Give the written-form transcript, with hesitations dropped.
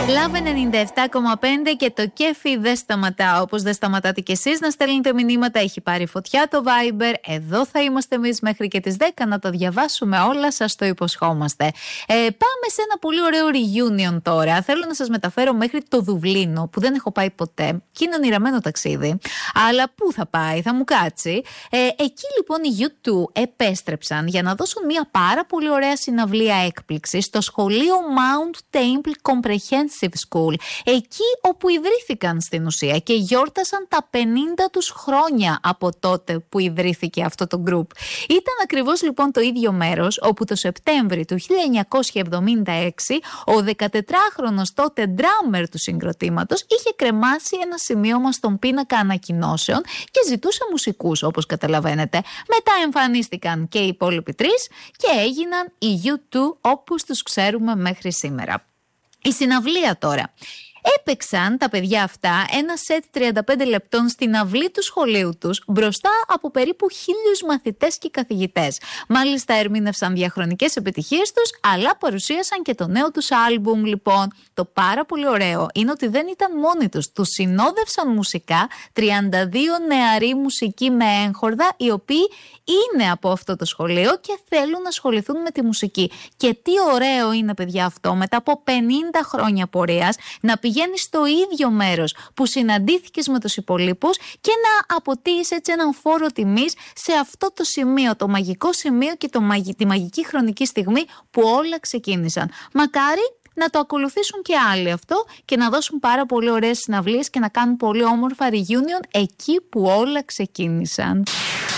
Λάβε 97,5 και το κέφι δεν σταματά. Όπως δεν σταματάτε κι εσείς να στέλνετε μηνύματα. Έχει πάρει φωτιά το Viber. Εδώ θα είμαστε εμείς μέχρι και τις 10 να τα διαβάσουμε όλα. Σας το υποσχόμαστε. Πάμε σε ένα πολύ ωραίο reunion τώρα. Θέλω να σας μεταφέρω μέχρι το Δουβλίνο που δεν έχω πάει ποτέ. Και είναι ονειραμένο ταξίδι. Αλλά πού θα πάει, θα μου κάτσει. Εκεί λοιπόν οι U2 επέστρεψαν για να δώσουν μια πάρα πολύ ωραία συναυλία έκπληξη στο σχολείο Mount Temple Comprehensive School, εκεί όπου ιδρύθηκαν στην ουσία και γιόρτασαν τα 50 τους χρόνια από τότε που ιδρύθηκε αυτό το group. Ήταν ακριβώς λοιπόν το ίδιο μέρος όπου το Σεπτέμβρη του 1976 ο 14χρονος τότε drummer του συγκροτήματος είχε κρεμάσει ένα σημείωμα στον πίνακα ανακοινώσεων και ζητούσε μουσικούς, όπως καταλαβαίνετε. Μετά εμφανίστηκαν και οι υπόλοιποι τρεις και έγιναν οι U2 όπως τους ξέρουμε μέχρι σήμερα. Η συναυλία τώρα. Έπαιξαν τα παιδιά αυτά ένα σετ 35 λεπτών στην αυλή του σχολείου τους μπροστά από περίπου 1.000 μαθητές και καθηγητές. Μάλιστα ερμήνευσαν διαχρονικές επιτυχίες τους, αλλά παρουσίασαν και το νέο τους άλμπουμ λοιπόν. Το πάρα πολύ ωραίο είναι ότι δεν ήταν μόνοι τους. Τους συνόδευσαν μουσικά 32 νεαροί μουσικοί με έγχορδα, οι οποίοι είναι από αυτό το σχολείο και θέλουν να ασχοληθούν με τη μουσική. Και τι ωραίο είναι, παιδιά, αυτό μετά από 50 χρόνια πορείας να πηγαίνεις στο ίδιο μέρος που συναντήθηκες με τους υπολείπους και να αποτείεις έτσι έναν φόρο τιμής σε αυτό το σημείο, το μαγικό σημείο και τη μαγική χρονική στιγμή που όλα ξεκίνησαν. Μακάρι να το ακολουθήσουν και άλλοι αυτό και να δώσουν πάρα πολύ ωραίες συναυλίες και να κάνουν πολύ όμορφα reunion εκεί που όλα ξεκίνησαν.